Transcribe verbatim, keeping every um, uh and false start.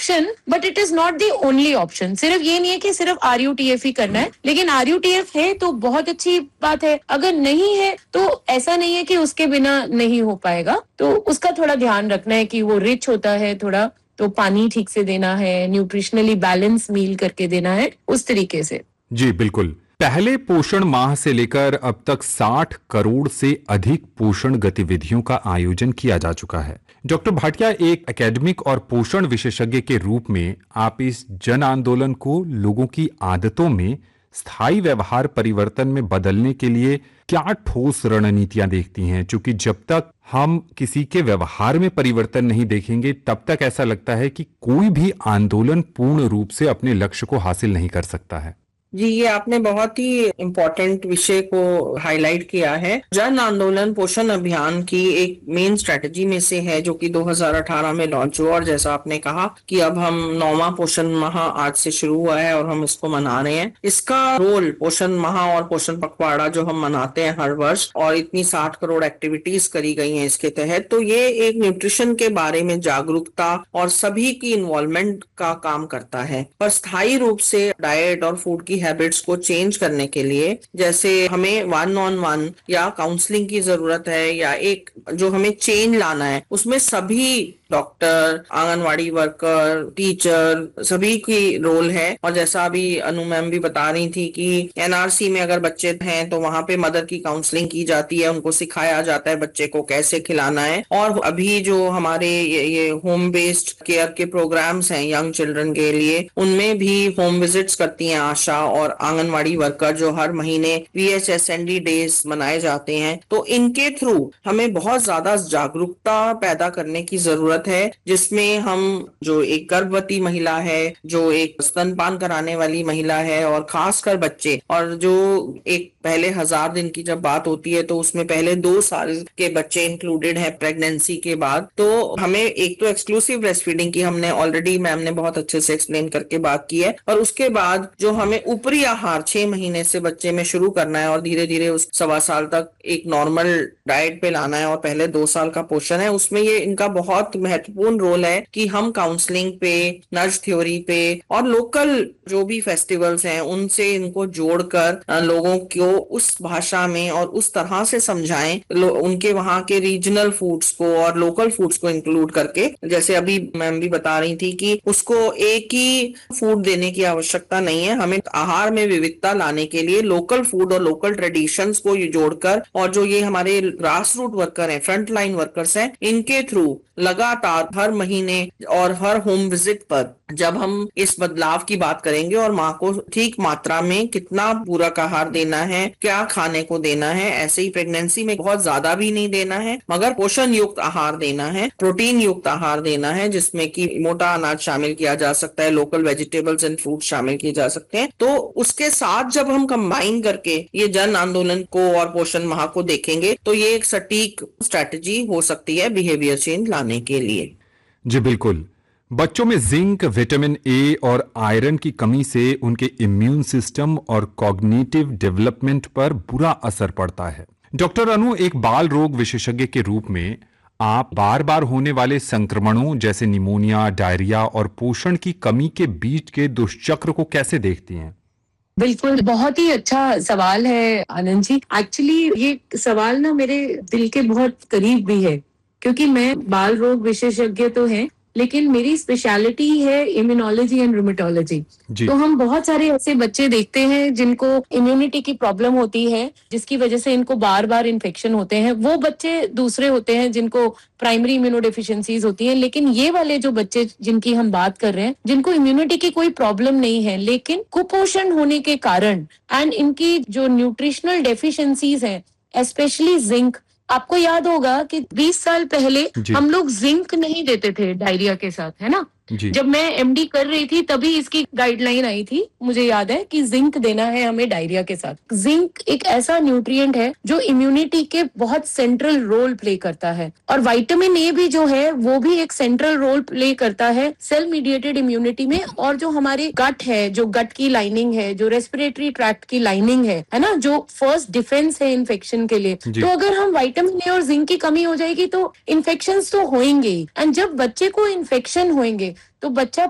Option but it is not the only option. सिर्फ ये नहीं है कि सिर्फ आर यू टी एफ ही करना है, लेकिन आर यू टी एफ है तो बहुत अच्छी बात है, अगर नहीं है तो ऐसा नहीं है कि उसके बिना नहीं हो पाएगा। तो उसका थोड़ा ध्यान रखना है कि वो रिच होता है थोड़ा, तो पानी ठीक से देना है, न्यूट्रिशनली बैलेंस मील करके देना है, उस तरीके से। जी बिल्कुल। पहले पोषण माह से लेकर अब तक साठ करोड़ से अधिक पोषण गतिविधियों का आयोजन किया जा चुका है। डॉक्टर भाटिया, एक एकेडमिक और पोषण विशेषज्ञ के रूप में आप इस जन आंदोलन को लोगों की आदतों में स्थायी व्यवहार परिवर्तन में बदलने के लिए क्या ठोस रणनीतियां देखती हैं? क्योंकि जब तक हम किसी के व्यवहार में परिवर्तन नहीं देखेंगे तब तक ऐसा लगता है कि कोई भी आंदोलन पूर्ण रूप से अपने लक्ष्य को हासिल नहीं कर सकता है। जी, ये आपने बहुत ही इम्पोर्टेंट विषय को हाईलाइट किया है। जन आंदोलन पोषण अभियान की एक मेन स्ट्रेटजी में से है जो कि दो हज़ार अठारह में लॉन्च हुआ, और जैसा आपने कहा कि अब हम नौवां पोषण माह आज से शुरू हुआ है और हम इसको मना रहे हैं। इसका रोल पोषण माह और पोषण पखवाड़ा जो हम मनाते हैं हर वर्ष, और इतनी साठ करोड़ एक्टिविटीज करी गई हैं इसके तहत, तो ये एक न्यूट्रिशन के बारे में जागरूकता और सभी की इन्वॉल्वमेंट का काम करता है। पर स्थायी रूप से डाइट और फूड की हैबिट्स को चेंज करने के लिए, जैसे हमें वन ऑन वन या काउंसलिंग की जरूरत है, या एक जो हमें चेंज लाना है, उसमें सभी डॉक्टर, आंगनवाड़ी वर्कर, टीचर सभी की रोल है। और जैसा अभी अनु मैम भी बता रही थी कि एन आर सी में अगर बच्चे हैं तो वहां पे मदर की काउंसलिंग की जाती है, उनको सिखाया जाता है बच्चे को कैसे खिलाना है। और अभी जो हमारे ये, ये होम बेस्ड केयर के प्रोग्राम्स हैं यंग चिल्ड्रन के लिए, उनमें भी होम विजिट्स करती हैं आशा और आंगनवाड़ी वर्कर, जो हर महीने V H S N D days मनाए जाते हैं। तो इनके थ्रू हमें बहुत ज्यादा जागरूकता पैदा करने की जरूरत है, जिसमें हम जो एक गर्भवती महिला है, जो एक स्तनपान कराने वाली महिला है, और खासकर बच्चे, और जो एक पहले हजार दिन की जब बात होती है तो उसमें पहले दो साल के बच्चे इंक्लूडेड हैं प्रेगनेंसी के बाद। तो हमें एक तो एक्सक्लूसिव ब्रेस्ट फीडिंग की हमने ऑलरेडी मैम ने बहुत अच्छे से एक्सप्लेन करके बात की है, और उसके बाद जो हमें ऊपरी आहार छह महीने से बच्चे में शुरू करना है और धीरे धीरे उस सवा साल तक एक नॉर्मल डाइट पे लाना है, और पहले दो साल का पोषण है, उसमें ये इनका बहुत महत्वपूर्ण रोल है कि हम काउंसलिंग पे, नर्स थ्योरी पे और लोकल जो भी फेस्टिवल्स हैं उनसे इनको जोड़कर लोगों को उस भाषा में और उस तरह से समझाएं, उनके वहाँ के रीजनल फूड्स को और लोकल फूड्स को इंक्लूड करके। जैसे अभी मैम भी बता रही थी कि उसको एक ही फूड देने की आवश्यकता नहीं है, हमें आहार में विविधता लाने के लिए लोकल फूड और लोकल ट्रेडिशंस को ये जोड़कर, और जो ये हमारे ग्रास रूट वर्कर हैं, फ्रंट लाइन वर्कर्स हैं, इनके थ्रू लगातार हर महीने और हर होम विजिट पर जब हम इस बदलाव की बात करेंगे और माँ को ठीक मात्रा में कितना पूरक आहार देना है, क्या खाने को देना है, ऐसे ही प्रेगनेंसी में बहुत ज्यादा भी नहीं देना है मगर पोषण युक्त आहार देना है, प्रोटीन युक्त आहार देना है, जिसमें कि मोटा अनाज शामिल किया जा सकता है, लोकल वेजिटेबल्स एंड फ्रूट शामिल किए जा सकते हैं। तो उसके साथ जब हम कंबाइन करके ये जन आंदोलन को और पोषण माह को देखेंगे तो ये एक सटीक स्ट्रैटेजी हो सकती है बिहेवियर चेंज लाने के लिए। जी बिल्कुल। बच्चों में जिंक, विटामिन ए और आयरन की कमी से उनके इम्यून सिस्टम और कॉग्निटिव डेवलपमेंट पर बुरा असर पड़ता है। डॉक्टर अनु, एक बाल रोग विशेषज्ञ के रूप में आप बार बार होने वाले संक्रमणों जैसे निमोनिया, डायरिया और पोषण की कमी के बीच के दुष्चक्र को कैसे देखती हैं? बिल्कुल, बहुत ही अच्छा सवाल है आनंद जी। एक्चुअली ये सवाल ना मेरे दिल के बहुत करीब भी है, क्योंकि मैं बाल रोग विशेषज्ञ तो है लेकिन मेरी स्पेशलिटी है इम्यूनोलॉजी एंड रूमेटोलॉजी। तो हम बहुत सारे ऐसे बच्चे देखते हैं जिनको इम्यूनिटी की प्रॉब्लम होती है, जिसकी वजह से इनको बार बार इन्फेक्शन होते हैं। वो बच्चे दूसरे होते हैं जिनको प्राइमरी इम्यूनोडेफिशिएंसीज होती हैं, लेकिन ये वाले जो बच्चे जिनकी हम बात कर रहे हैं, जिनको इम्यूनिटी की कोई प्रॉब्लम नहीं है लेकिन कुपोषण होने के कारण एंड इनकी जो न्यूट्रिशनल डेफिशिएंसीज हैं, स्पेशली जिंक। आपको याद होगा कि बीस साल पहले हम लोग जिंक नहीं देते थे डायरिया के साथ, है ना। जब मैं एमडी कर रही थी तभी इसकी गाइडलाइन आई थी, मुझे याद है कि जिंक देना है हमें डायरिया के साथ। जिंक एक ऐसा न्यूट्रिएंट है जो इम्यूनिटी के बहुत सेंट्रल रोल प्ले करता है, और विटामिन ए भी जो है वो भी एक सेंट्रल रोल प्ले करता है सेल मीडिएटेड इम्यूनिटी में। और जो हमारे गट है, जो गट की लाइनिंग है, जो रेस्पिरेटरी ट्रैक्ट की लाइनिंग है है ना, जो फर्स्ट डिफेंस है इन्फेक्शन के लिए। तो अगर हम विटामिन ए और जिंक की कमी हो जाएगी तो इन्फेक्शन तो होंगे ही, एंड जब बच्चे को इन्फेक्शन होंगे तो बच्चा